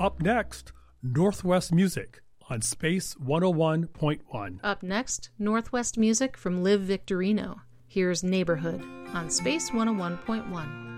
Up next, Northwest Music on Space 101.1. Up next, Northwest Music from Liv Victorino. Here's Neighborhood on Space 101.1.